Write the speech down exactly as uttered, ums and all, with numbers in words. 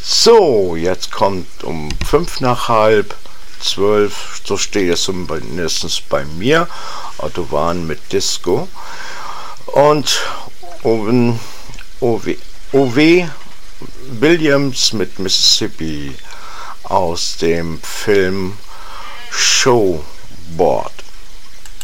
So, jetzt kommt um fünf nach halb zwölf, so steht es zumindest bei mir, Autobahn mit Disco. Und Owen, O W Williams mit Mississippi aus dem Film Showboat.